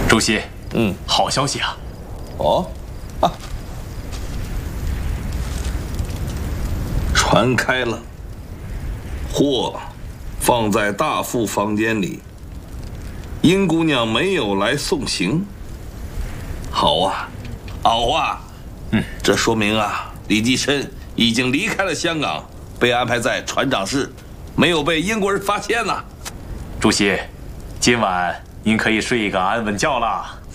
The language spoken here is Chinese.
主席，好消息啊！ 哦，啊，传开了，货放在大副房间里，殷姑娘没有来送行。好啊，好啊，这说明啊，李济深已经离开了香港，被安排在船长室，没有被英国人发现呐。 主席，今晚您可以睡一个安稳觉了。